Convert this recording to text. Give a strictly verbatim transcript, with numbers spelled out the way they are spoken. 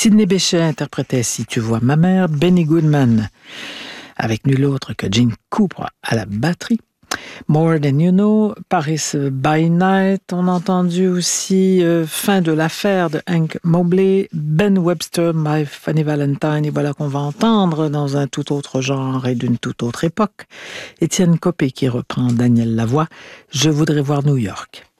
Sidney Bechet interprétait Si tu vois ma mère, Benny Goodman, avec nul autre que Gene Cooper à la batterie. More Than You Know, Paris by Night, on a entendu aussi euh, Fin de l'affaire de Hank Mobley, Ben Webster, My Funny Valentine, et voilà qu'on va entendre dans un tout autre genre et d'une toute autre époque, Étienne Copé qui reprend Daniel Lavoie, Je voudrais voir New York.